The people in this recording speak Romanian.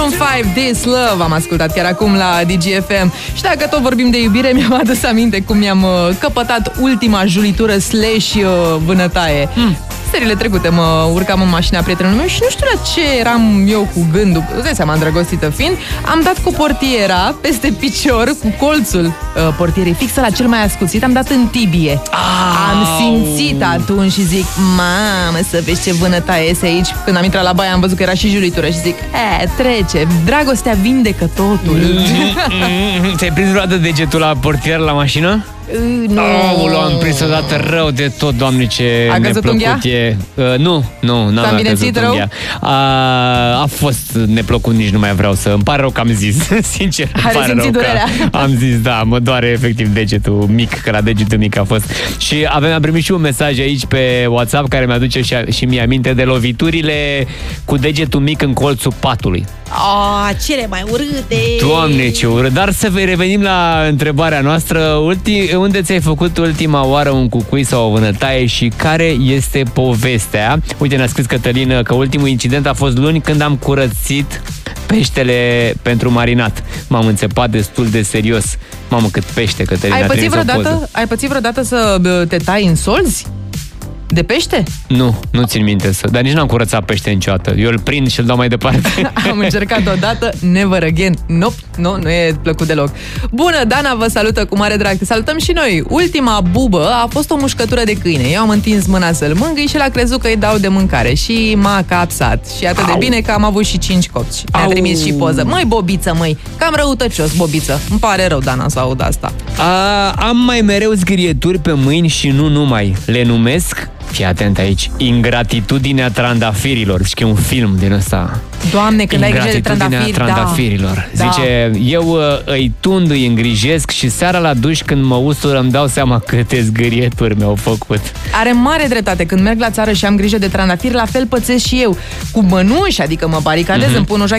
Maroon 5, This Love, am ascultat chiar acum la DGFM. Și dacă tot vorbim de iubire, mi-am adus aminte cum mi-am căpătat ultima julitură / vânătaie. Serile trecute mă urcam în mașina prietenului meu și nu știu la ce eram eu cu gândul, îți dai seama, îndrăgostită fiind, am dat cu portiera peste picior, cu colțul portierei fixă la cel mai ascuțit, am dat în tibie. Am simțit atunci și zic, mamă, să vezi ce vânătaie este aici. Când am intrat la baie am văzut că era și julitură și zic, trece, dragostea vindecă totul. Ți-ai prins vreodată degetul la portieră la mașină? Nu. Am prins odată rău de tot, Doamne, ce neplăcut e. Nu, n-am căzut în ea. A fost neplăcut, nici nu mai vreau să... Îmi pare rău că am zis, sincer. Are simțit durerea. Am zis, da, mă doare efectiv degetul mic, că la degetul mic a fost. Și am primit și un mesaj aici pe WhatsApp care mi-aduce și mie aminte de loviturile cu degetul mic în colțul patului. Cele mai urâte. Doamne, ce urât. Dar să revenim la întrebarea noastră. Unde ți-ai făcut ultima oară un cucui sau o vânătaie și care este povestea? Uite, ne-a scris Cătălin că ultimul incident a fost luni când am curățit peștele pentru marinat. M-am înțepat destul de serios. Mamă, cât pește, Cătălin. Ai pățit vreodată să te tai în solzi? De pește? Nu țin minte dar nici n-am curățat pește niciodată. Eu îl prind și îl dau mai departe. Am încercat odată, never again. Nope, nu e plăcut deloc. Bună, Dana vă salută cu mare drag. Te salutăm și noi. Ultima bubă a fost o mușcătură de câine. Eu am întins mâna să-l mângâi și el a crezut că îi dau de mâncare și m-a capsat. Și atât de bine că am avut și 5 copți. Mi-a trimis și poză. Măi, bobiță, măi, cam răutăcios, bobiță. Îmi pare rău, Dana, să aud asta. Am mai mereu zgârieturi pe mâini și nu numai. Le numesc, fii atent aici, Ingratitudinea trandafirilor. Zici că e un film din ăsta. Doamne, când ai grijă de trandafirilor. Da. Zice, eu îi tund, îi îngrijesc și seara la duș când mă ustură îmi dau seama câte zgârieturi mi-au făcut. Are mare dreptate. Când merg la țară și am grijă de trandafiri, la fel pățesc și eu. Cu mănuși, adică mă baricadez, îmi pun o